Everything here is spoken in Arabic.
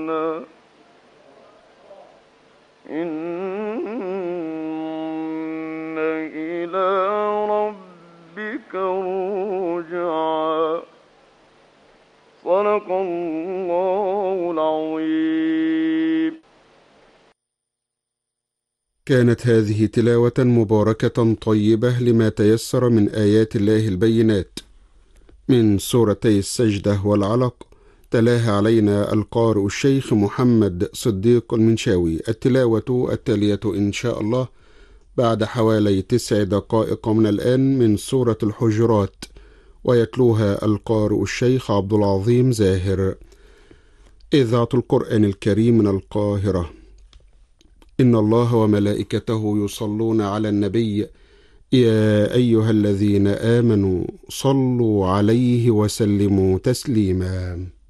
إن إلى ربك رجعا. صدق الله العظيم. كانت هذه تلاوة مباركة طيبة لما تيسر من آيات الله البينات من سورتي السجدة والعلق، تلاها علينا القارئ الشيخ محمد صديق المنشاوي. التلاوة التالية إن شاء الله بعد حوالي 9 دقائق من الآن من سورة الحجرات، ويتلوها القارئ الشيخ عبد العظيم زاهر. إذاعة القرآن الكريم من القاهرة. إن الله وملائكته يصلون على النبي يا أيها الذين آمنوا صلوا عليه وسلموا تسليما.